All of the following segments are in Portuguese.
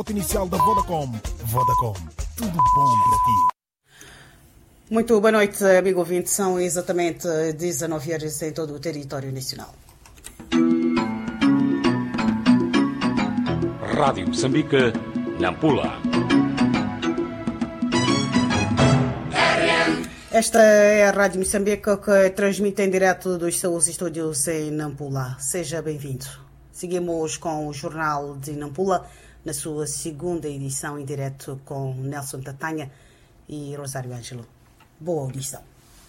Inicial da Vodacom. Vodacom, tudo bom para ti. Muito boa noite, amigo ouvinte. São exatamente 19 horas em todo o território nacional. Rádio Moçambique, Nampula. Esta é a Rádio Moçambique que transmite em direto dos seus estúdios em Nampula. Seja bem-vindo. Seguimos com o Jornal de Nampula, na sua segunda edição em direto com Nelson Tatanha e Rosário Ângelo. Boa audição.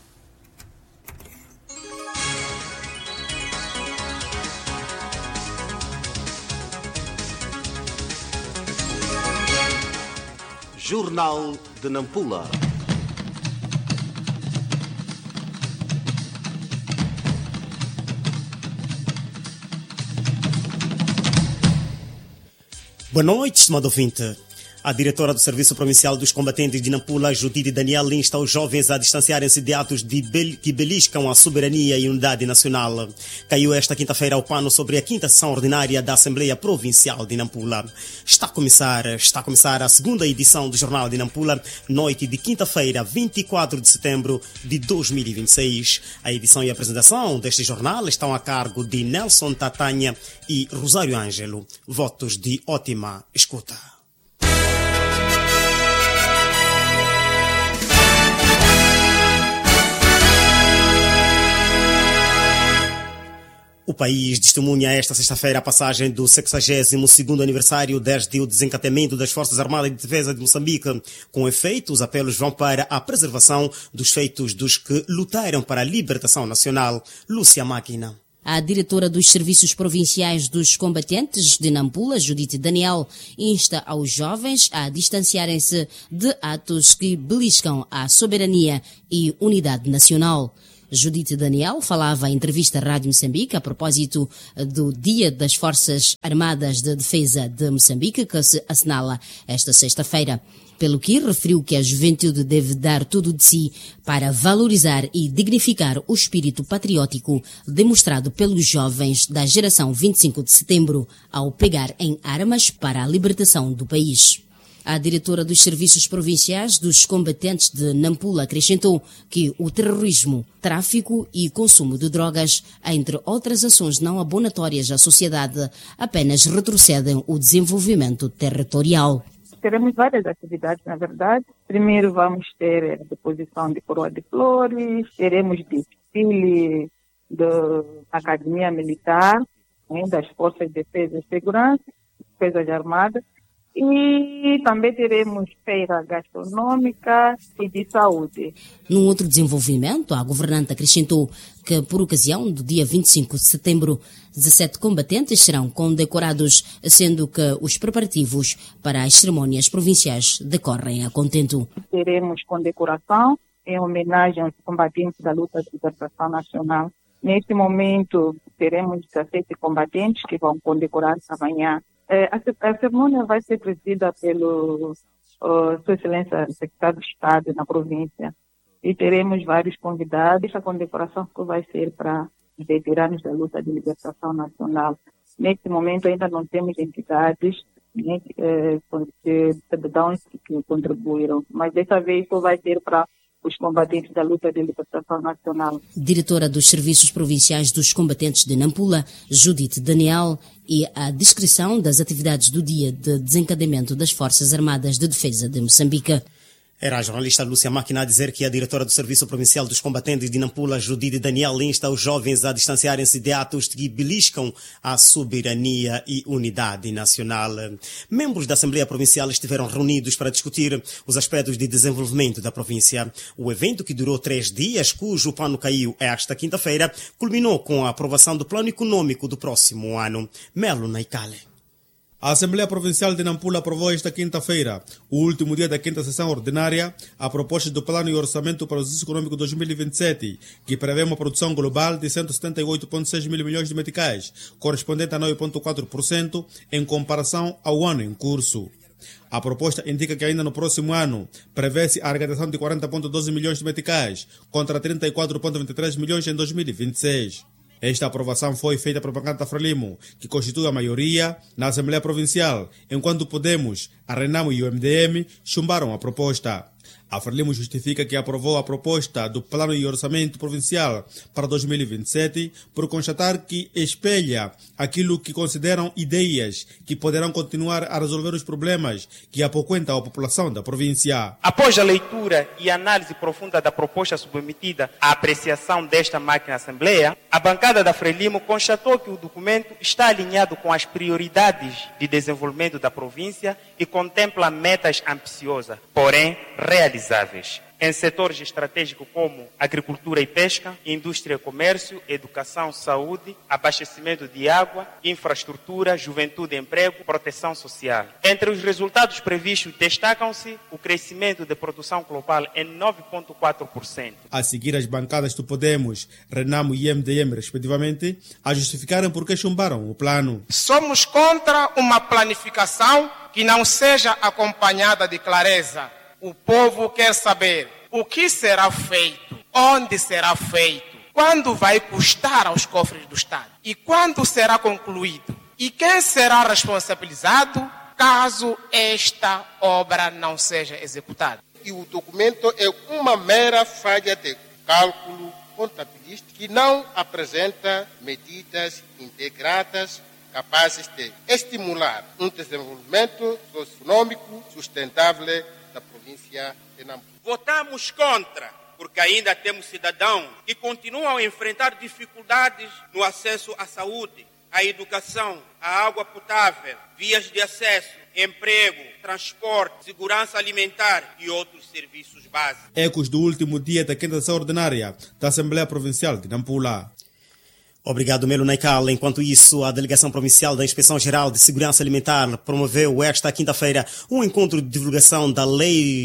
Jornal de Nampula. Boa noite, estimado ouvinte. A diretora do Serviço Provincial dos Combatentes de Nampula, Judite Daniel, insta os jovens a distanciarem-se de atos que beliscam a soberania e unidade nacional. Caiu esta quinta-feira o pano sobre a quinta sessão ordinária da Assembleia Provincial de Nampula. Está a começar a segunda edição do Jornal de Nampula, noite de quinta-feira, 24 de setembro de 2026. A edição e a apresentação deste jornal estão a cargo de Nelson Tatanha e Rosário Ângelo. Votos de ótima escuta. O país testemunha esta sexta-feira a passagem do 62º aniversário desde o desencadeamento das Forças Armadas de Defesa de Moçambique. Com efeito, os apelos vão para a preservação dos feitos dos que lutaram para a libertação nacional. Lúcia Máquina. A diretora dos Serviços Provinciais dos Combatentes de Nampula, Judite Daniel, insta aos jovens a distanciarem-se de atos que beliscam a soberania e unidade nacional. Judite Daniel falava em entrevista à Rádio Moçambique a propósito do Dia das Forças Armadas de Defesa de Moçambique, que se assinala esta sexta-feira. Pelo que referiu que a juventude deve dar tudo de si para valorizar e dignificar o espírito patriótico demonstrado pelos jovens da geração 25 de setembro ao pegar em armas para a libertação do país. A diretora dos Serviços Provinciais dos Combatentes de Nampula acrescentou que o terrorismo, tráfico e consumo de drogas, entre outras ações não abonatórias à sociedade, apenas retrocedem o desenvolvimento territorial. Teremos várias atividades, na verdade. Primeiro vamos ter a deposição de coroa de flores, teremos desfile da Academia Militar, das Forças de Defesa e Segurança, Defesas Armadas, e também teremos feira gastronômica e de saúde. Num outro desenvolvimento, a governante acrescentou que, por ocasião do dia 25 de setembro, 17 combatentes serão condecorados, sendo que os preparativos para as cerimônias provinciais decorrem a contento. Teremos condecoração em homenagem aos combatentes da luta de libertação nacional. Neste momento, teremos 17 combatentes que vão condecorar amanhã. A cerimônia vai ser presidida pelo Sua Excelência Secretário de Estado na província e teremos vários convidados. Essa condecoração que vai ser para os veteranos da luta de libertação nacional. Neste momento ainda não temos entidades, cidadãos que contribuíram, mas dessa vez só vai ser para os combatentes da luta de libertação nacional. Diretora dos Serviços Provinciais dos Combatentes de Nampula, Judite Daniel, e a descrição das atividades do dia de desencadeamento das Forças Armadas de Defesa de Moçambique. Era a jornalista Lúcia Máquina a dizer que a diretora do Serviço Provincial dos Combatentes de Nampula, Judite Daniel, insta os jovens a distanciarem-se de atos que beliscam a soberania e unidade nacional. Membros da Assembleia Provincial estiveram reunidos para discutir os aspectos de desenvolvimento da província. O evento, que durou 3 dias, cujo pano caiu esta quinta-feira, culminou com a aprovação do plano econômico do próximo ano. Melo Naikale. A Assembleia Provincial de Nampula aprovou esta quinta-feira, o último dia da quinta sessão ordinária, a proposta do Plano e Orçamento para o Exercício Econômico 2027, que prevê uma produção global de 178,6 mil milhões de meticais, correspondente a 9,4% em comparação ao ano em curso. A proposta indica que ainda no próximo ano prevê-se a arrecadação de 40,12 milhões de meticais, contra 34,23 milhões em 2026. Esta aprovação foi feita pela bancada da Frelimo, que constitui a maioria na Assembleia Provincial, enquanto Podemos, a Renamo e o MDM chumbaram a proposta. A Frelimo justifica que aprovou a proposta do Plano e Orçamento Provincial para 2027 por constatar que espelha aquilo que consideram ideias que poderão continuar a resolver os problemas que apoquentam a população da província. Após a leitura e análise profunda da proposta submetida à apreciação desta máquina Assembleia, a bancada da Frelimo constatou que o documento está alinhado com as prioridades de desenvolvimento da província e contempla metas ambiciosas, porém realizáveis, em setores estratégicos como agricultura e pesca, indústria e comércio, educação, saúde, abastecimento de água, infraestrutura, juventude e emprego, proteção social. Entre os resultados previstos destacam-se o crescimento de produção global em 9,4%. A seguir, as bancadas do Podemos, Renamo e MDM, respectivamente, a justificarem por que chumbaram o plano. Somos contra uma planificação que não seja acompanhada de clareza. O povo quer saber o que será feito, onde será feito, quando vai custar aos cofres do Estado e quando será concluído e quem será responsabilizado caso esta obra não seja executada. E o documento é uma mera falha de cálculo contabilístico que não apresenta medidas integradas capazes de estimular um desenvolvimento socioeconômico sustentável da província de Nampula. Votamos contra, porque ainda temos cidadãos que continuam a enfrentar dificuldades no acesso à saúde, à educação, à água potável, vias de acesso, emprego, transporte, segurança alimentar e outros serviços básicos. Ecos do último dia da quinta sessão ordinária da Assembleia Provincial de Nampula. Obrigado, Melo Naikal. Enquanto isso, a Delegação Provincial da Inspeção-Geral de Segurança Alimentar promoveu esta quinta-feira um encontro de divulgação da Lei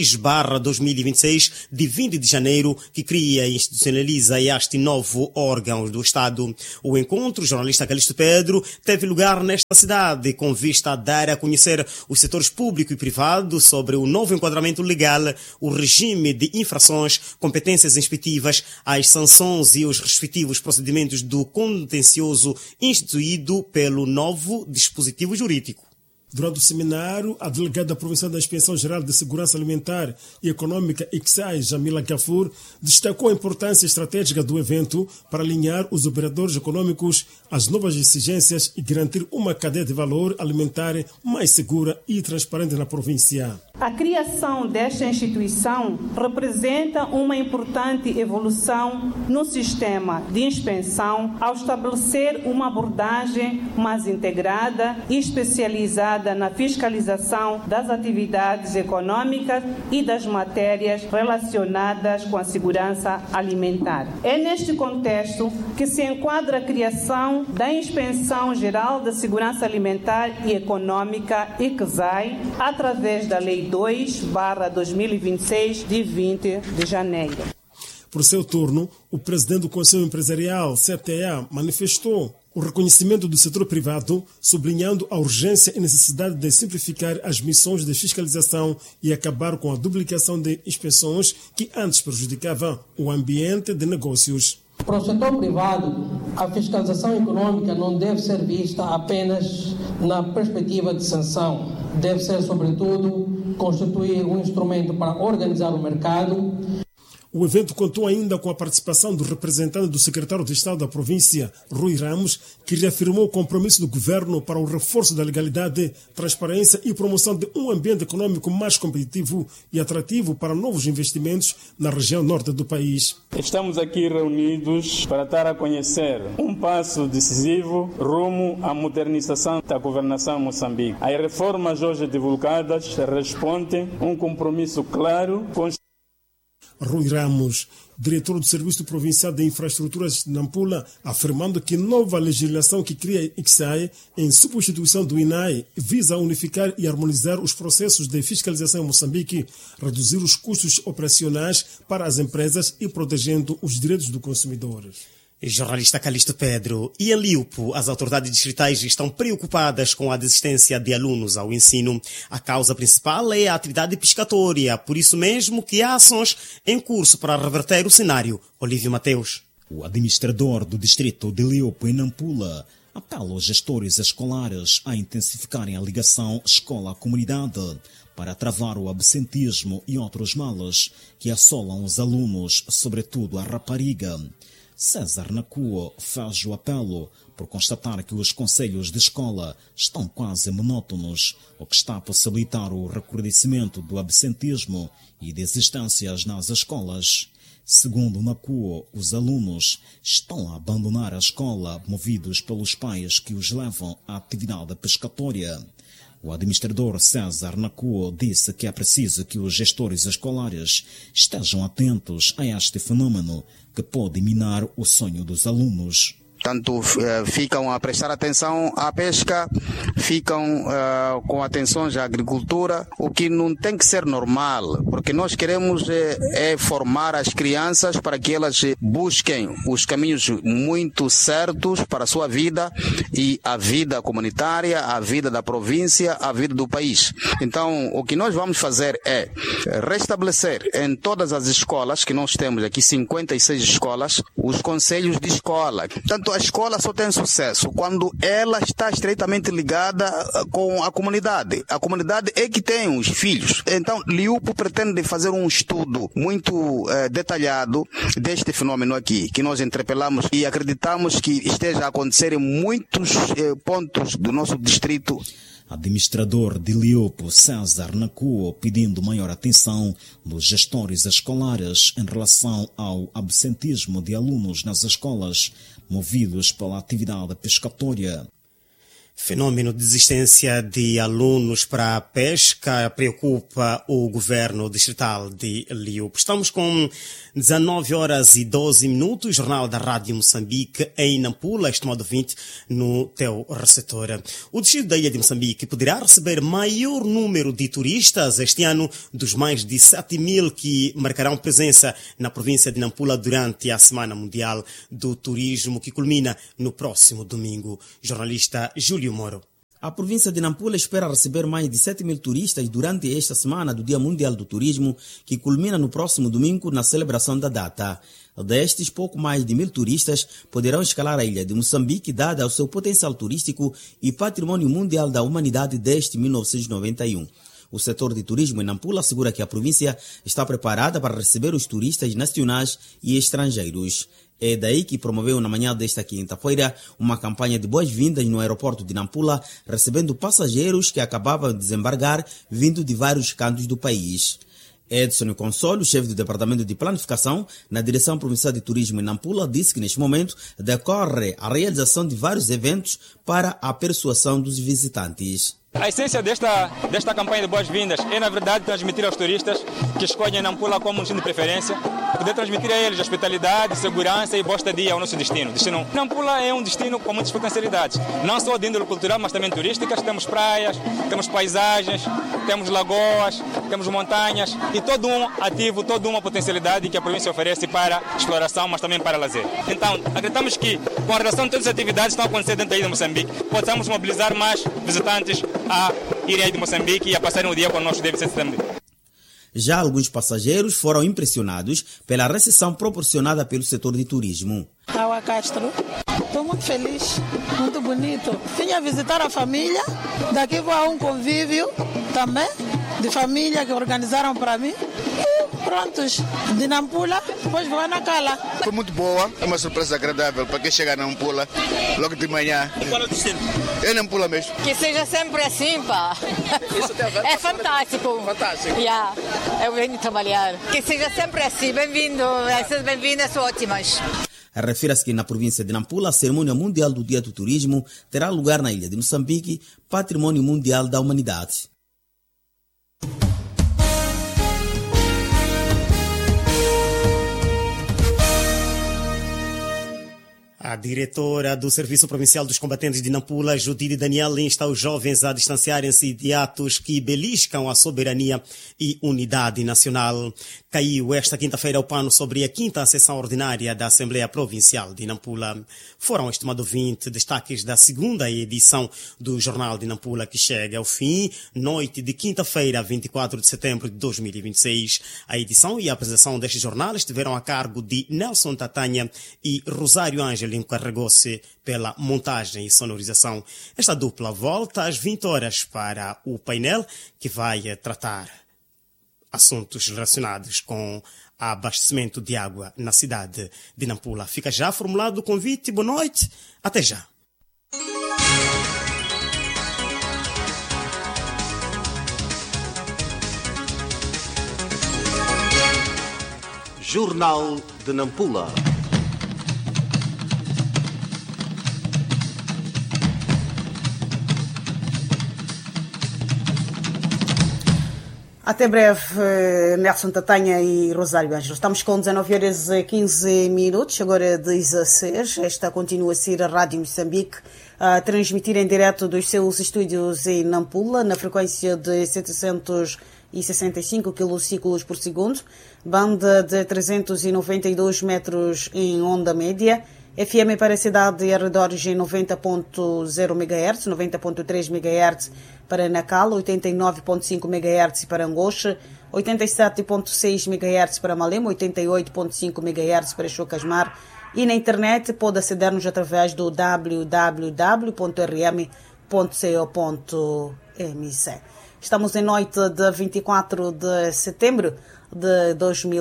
2/2026, de 20 de janeiro, que cria e institucionaliza este novo órgão do Estado. O encontro, o jornalista Calixto Pedro, teve lugar nesta cidade com vista a dar a conhecer os setores público e privado sobre o novo enquadramento legal, o regime de infrações, competências inspectivas, as sanções e os respectivos procedimentos do contencioso instituído pelo novo dispositivo jurídico. Durante o seminário, a delegada provincial da Inspeção-Geral de Segurança Alimentar e Econômica, ICSAI, Jamila Gafur, destacou a importância estratégica do evento para alinhar os operadores econômicos às novas exigências e garantir uma cadeia de valor alimentar mais segura e transparente na província. A criação desta instituição representa uma importante evolução no sistema de inspeção ao estabelecer uma abordagem mais integrada e especializada na fiscalização das atividades econômicas e das matérias relacionadas com a segurança alimentar. É neste contexto que se enquadra a criação da Inspeção Geral de Segurança Alimentar e Econômica, ICSAI, através da Lei 2/2026, de 20 de janeiro. Por seu turno, o presidente do Conselho Empresarial, CTA, manifestou o reconhecimento do setor privado, sublinhando a urgência e necessidade de simplificar as missões de fiscalização e acabar com a duplicação de inspeções que antes prejudicavam o ambiente de negócios. Para o setor privado, a fiscalização econômica não deve ser vista apenas na perspectiva de sanção. Deve ser, sobretudo, constituir um instrumento para organizar o mercado. O evento contou ainda com a participação do representante do secretário de Estado da província, Rui Ramos, que reafirmou o compromisso do governo para o reforço da legalidade, transparência e promoção de um ambiente econômico mais competitivo e atrativo para novos investimentos na região norte do país. Estamos aqui reunidos para dar a conhecer um passo decisivo rumo à modernização da governação em Moçambique. As reformas hoje divulgadas respondem a um compromisso claro com Rui Ramos, diretor do Serviço Provincial de Infraestruturas de Nampula, afirmando que nova legislação que cria a ICSAI, em substituição do INAI, visa unificar e harmonizar os processos de fiscalização em Moçambique, reduzir os custos operacionais para as empresas e protegendo os direitos dos consumidores. Jornalista Calixto Pedro. E em Liupo, as autoridades distritais estão preocupadas com a desistência de alunos ao ensino. A causa principal é a atividade pescatória, por isso mesmo que há ações em curso para reverter o cenário. Olívio Mateus. O administrador do distrito de Liopo, em Nampula, apela aos gestores escolares a intensificarem a ligação escola-comunidade para travar o absentismo e outros males que assolam os alunos, sobretudo a rapariga. César Nacuo faz o apelo por constatar que os conselhos de escola estão quase monótonos, o que está a possibilitar o recrudescimento do absentismo e desistências nas escolas. Segundo Nacuo, os alunos estão a abandonar a escola movidos pelos pais que os levam à atividade pescatória. O administrador César Nacuo disse que é preciso que os gestores escolares estejam atentos a este fenômeno que pode minar o sonho dos alunos. Tanto ficam a prestar atenção à pesca, ficam com atenção à agricultura, o que não tem que ser normal, porque nós queremos formar as crianças para que elas busquem os caminhos muito certos para a sua vida e a vida comunitária, a vida da província, a vida do país. Então, o que nós vamos fazer é restabelecer em todas as escolas, que nós temos aqui 56 escolas, os conselhos de escola. Tanto a escola só tem sucesso quando ela está estreitamente ligada com a comunidade. A comunidade é que tem os filhos. Então, Liopo pretende fazer um estudo muito detalhado deste fenômeno aqui, que nós interpelamos e acreditamos que esteja a acontecer em muitos pontos do nosso distrito. Administrador de Liopo, César Nacuo, pedindo maior atenção dos gestores escolares em relação ao absentismo de alunos nas escolas, movidos pela atividade pescatória. Fenômeno de desistência de alunos para a pesca preocupa o governo distrital de Liopo. Estamos com 19h12, Jornal da Rádio Moçambique em Nampula, estimado ouvinte, no teu receptor. O distrito da Ilha de Moçambique poderá receber maior número de turistas este ano dos mais de 7.000 que marcarão presença na província de Nampula durante a Semana Mundial do Turismo, que culmina no próximo domingo. Jornalista Júlio Moro. A província de Nampula espera receber mais de 7.000 turistas durante esta semana do Dia Mundial do Turismo, que culmina no próximo domingo na celebração da data. Destes, pouco mais de 1.000 turistas poderão escalar a ilha de Moçambique, dada ao seu potencial turístico e patrimônio mundial da humanidade desde 1991. O setor de turismo em Nampula assegura que a província está preparada para receber os turistas nacionais e estrangeiros. É daí que promoveu na manhã desta quinta-feira uma campanha de boas-vindas no aeroporto de Nampula, recebendo passageiros que acabavam de desembarcar vindo de vários cantos do país. Edson Consolo, chefe do Departamento de Planificação na Direção Provincial de Turismo em Nampula, disse que neste momento decorre a realização de vários eventos para a persuasão dos visitantes. A essência desta campanha de boas-vindas é, na verdade, transmitir aos turistas que escolhem Nampula como um destino de preferência, poder transmitir a eles hospitalidade, segurança e boa estadia ao nosso destino. Nampula é um destino com muitas potencialidades, não só de índole cultural, mas também turísticas. Temos praias, temos paisagens, temos lagoas, temos montanhas e todo um ativo, toda uma potencialidade que a província oferece para exploração, mas também para lazer. Então, acreditamos que, com a relação de todas as atividades que estão acontecendo dentro da ilha de Moçambique, possamos mobilizar mais visitantes a irem aí de Moçambique e a passarem o dia conosco desde setembro. Já alguns passageiros foram impressionados pela recepção proporcionada pelo setor de turismo. Aua Castro, estou muito feliz, muito bonito. Vim a visitar a família, daqui vou a um convívio também de família que organizaram para mim. Prontos, de Nampula, depois vou a Nacala. Foi muito boa, é uma surpresa agradável para quem chega a Nampula logo de manhã. E qual é o destino? É Nampula mesmo. Que seja sempre assim, pá. É fantástico. Fantástico. Yeah. Eu venho trabalhar. Que seja sempre assim. Bem-vindo, essas bem-vindas são ótimas. Refira-se que na província de Nampula, a cerimônia mundial do Dia do Turismo terá lugar na ilha de Moçambique, patrimônio mundial da humanidade. A diretora do Serviço Provincial dos Combatentes de Nampula, Judite Daniel, insta os jovens a distanciarem-se de atos que beliscam a soberania e unidade nacional. Caiu esta quinta-feira o pano sobre a quinta sessão ordinária da Assembleia Provincial de Nampula. Foram, estimado 20 destaques da segunda edição do Jornal de Nampula, que chega ao fim, noite de quinta-feira, 24 de setembro de 2026. A edição e a apresentação deste jornal estiveram a cargo de Nelson Tatanha e Rosário Ângelo, encarregou-se pela montagem e sonorização. Esta dupla volta às 20 horas para o painel que vai tratar assuntos relacionados com abastecimento de água na cidade de Nampula. Fica já formulado o convite. Boa noite. Até já. Jornal de Nampula. Até breve, Nelson Tatanha e Rosário Ângelo. Estamos com 19 horas e 15 minutos, agora 16. Esta continua a ser a Rádio Moçambique, a transmitir em direto dos seus estúdios em Nampula, na frequência de 765 km por segundo, banda de 392 metros em onda média, FM para a cidade e arredores em 90.0 MHz, 90.3 MHz para Nacala, 89.5 MHz para Angocha, 87.6 MHz para Malema, 88.5 MHz para Chocasmar, e na internet pode aceder-nos através do www.rm.co.mc. Estamos em noite de 24 de setembro de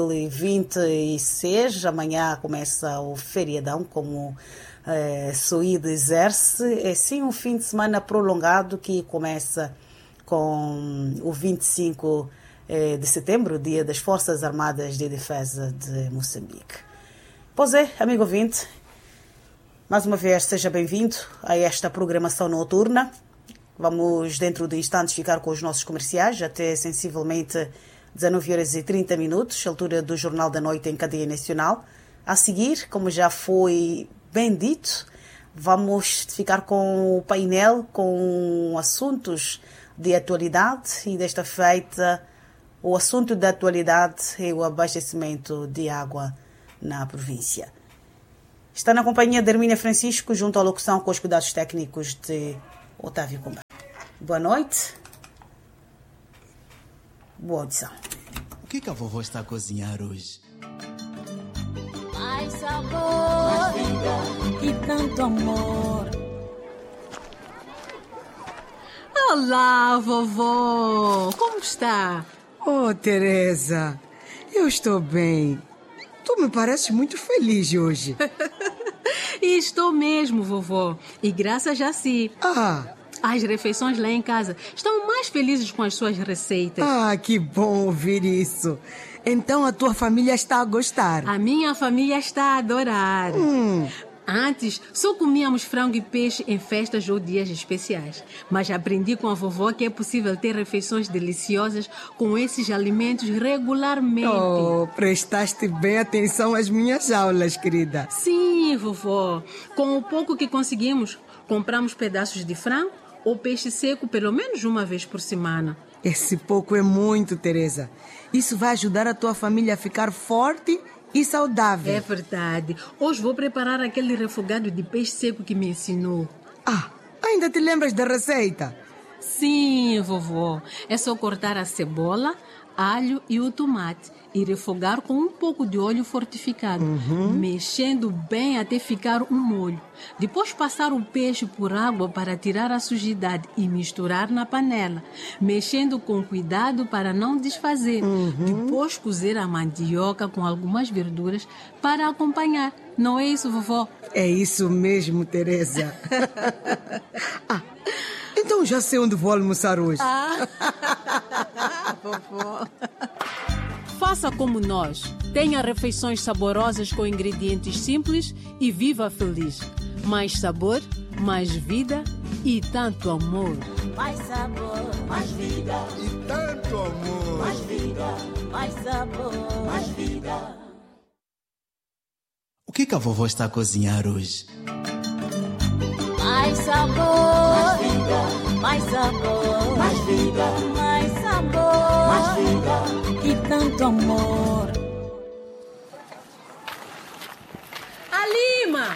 2026. Amanhã começa o feriadão, como Suído exerce. É sim um fim de semana prolongado que começa com o 25 de setembro, Dia das Forças Armadas de Defesa de Moçambique. Pois é, amigo ouvinte, mais uma vez seja bem-vindo a esta programação noturna. Vamos, dentro de instantes, ficar com os nossos comerciais até sensivelmente 19 horas e 30 minutos, altura do Jornal da Noite em cadeia nacional. A seguir, como já foi bem dito, vamos ficar com o painel com assuntos de atualidade, e desta feita o assunto da atualidade é o abastecimento de água na província. Está na companhia de Hermínia Francisco, junto à locução com os cuidados técnicos de Otávio Comba. Boa noite. Boa audição. O que a vovó está a cozinhar hoje? Mais sabor, mais vida e tanto amor. Olá, vovó. Como está? Oh, Teresa, eu estou bem. Tu me pareces muito feliz hoje. E estou mesmo, vovó. E graças a si. As refeições lá em casa estão mais felizes com as suas receitas. Que bom ouvir isso. Então a tua família está a gostar? A minha família está a adorar. Antes, só comíamos frango e peixe em festas ou dias especiais. Mas aprendi com a vovó que é possível ter refeições deliciosas com esses alimentos regularmente. Oh, prestaste bem atenção às minhas aulas, querida. Sim, vovó. Com o pouco que conseguimos, compramos pedaços de frango ou peixe seco pelo menos uma vez por semana. Esse pouco é muito, Teresa. Isso vai ajudar a tua família a ficar forte e saudável. É verdade. Hoje vou preparar aquele refogado de peixe seco que me ensinou. Ainda te lembras da receita? Sim, vovó. É só cortar a cebola, alho e o tomate e refogar com um pouco de óleo fortificado, mexendo bem até ficar um molho. Depois passar o peixe por água para tirar a sujidade e misturar na panela, mexendo com cuidado para não desfazer. Depois cozer a mandioca com algumas verduras para acompanhar. Não é isso, vovó? É isso mesmo, Teresa. Então já sei onde vou almoçar hoje. Vovó. Faça como nós. Tenha refeições saborosas com ingredientes simples e viva feliz. Mais sabor, mais vida e tanto amor. Mais sabor, mais vida e tanto amor. Mais vida, mais sabor, mais vida. O que que a vovó está a cozinhar hoje? Mais sabor, mais vida, mais sabor, mais vida, mais sabor, mais vida e tanto amor. Alima!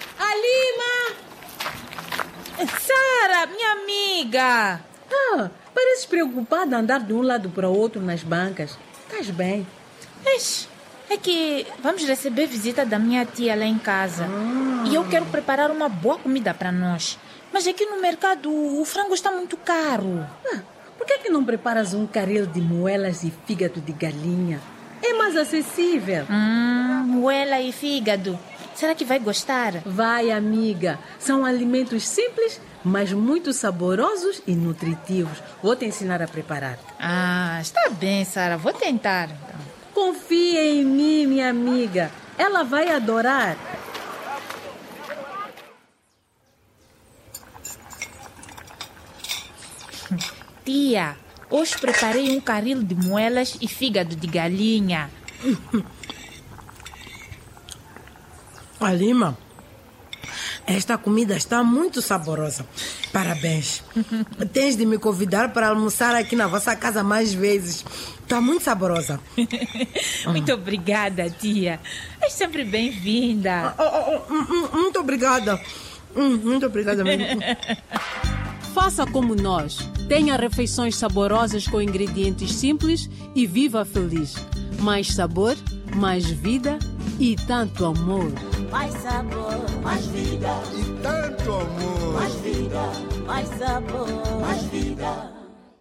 Sara, minha amiga! Pareces preocupada a andar de um lado para o outro nas bancas. Estás bem? É que vamos receber visita da minha tia lá em casa. E eu quero preparar uma boa comida para nós. Mas aqui no mercado o frango está muito caro. Por que não preparas um caril de moelas e fígado de galinha? É mais acessível. Moela e fígado. Será que vai gostar? Vai, amiga. São alimentos simples, mas muito saborosos e nutritivos. Vou te ensinar a preparar. Está bem, Sara. Vou tentar. Confia em mim, minha amiga. Ela vai adorar. Tia, hoje preparei um caril de moelas e fígado de galinha. Alima, esta comida está muito saborosa. Parabéns. Tens de me convidar para almoçar aqui na vossa casa mais vezes. Está muito saborosa. Muito obrigada, tia. É sempre bem-vinda. Muito obrigada. Muito obrigada mesmo. Faça como nós. Tenha refeições saborosas com ingredientes simples e viva feliz. Mais sabor, mais vida e tanto amor. Mais sabor, mais vida e tanto amor. Mais vida, mais sabor, mais vida.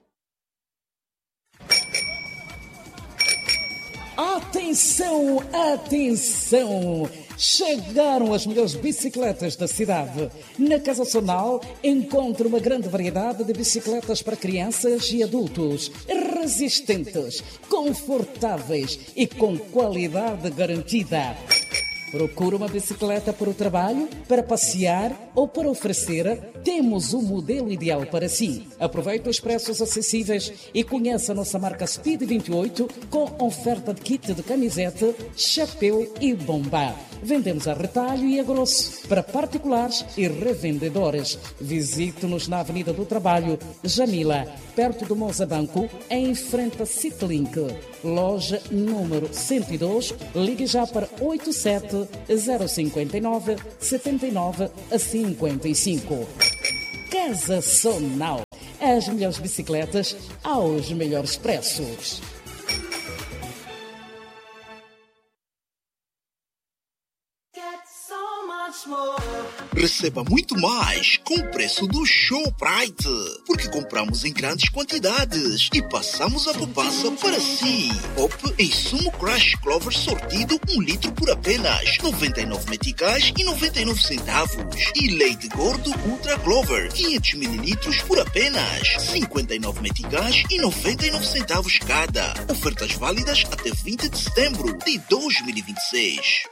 Atenção, atenção! Chegaram as melhores bicicletas da cidade. Na Casa Sonal encontra uma grande variedade de bicicletas para crianças e adultos, resistentes, confortáveis e com qualidade garantida. Procura uma bicicleta para o trabalho, para passear ou para oferecer? Temos o modelo ideal para si. Aproveite os preços acessíveis e conheça a nossa marca Speed 28 com oferta de kit de camiseta, chapéu e bomba. Vendemos a retalho e a grosso para particulares e revendedores. Visite-nos na Avenida do Trabalho, Jamila, perto do Moza Banco, em frente a Citlink. Loja número 102. Ligue já para 87 059 79 55. Casa Sonal. As melhores bicicletas aos melhores preços. Receba muito mais com o preço do Showprite, porque compramos em grandes quantidades e passamos a poupança para si. Opte em sumo Crush Clover sortido 1 litro por apenas 99 meticais e 99 centavos. E leite gordo Ultra Clover 500 mililitros por apenas 59 meticais e 99 centavos cada. Ofertas válidas até 20 de setembro de 2026.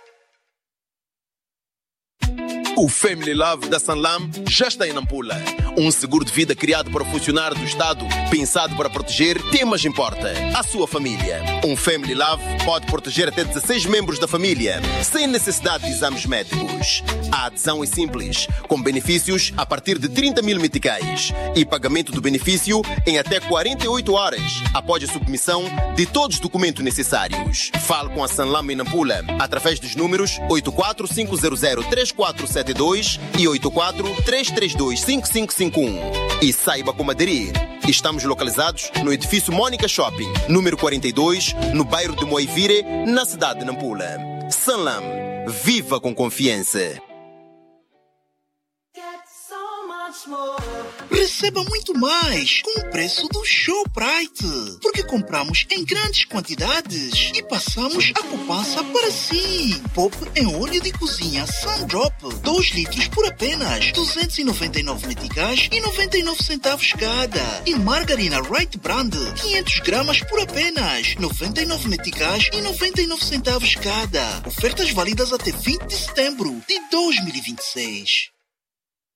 O Family Love da Sanlam já está em Nampula. Um seguro de vida criado para o funcionário do Estado, pensado para proteger quem mais importa, a sua família. Um Family Love pode proteger até 16 membros da família, sem necessidade de exames médicos. A adesão é simples, com benefícios a partir de 30 mil meticais e pagamento do benefício em até 48 horas, após a submissão de todos os documentos necessários. Fale com a Sanlam em Nampula, através dos números 845003472 e 843325551. E saiba como aderir. Estamos localizados no edifício Mônica Shopping, número 42, no bairro de Moivire, na cidade de Nampula. Sanlam. Viva com confiança. Receba muito mais com o preço do Showprite, porque compramos em grandes quantidades e passamos a poupança para si. Poupe em óleo de cozinha Sundrop 2 litros por apenas 299 meticais e 99 centavos cada. E margarina Wright Brand 500 gramas por apenas 99 meticais e 99 centavos cada. Ofertas válidas até 20 de setembro de 2026.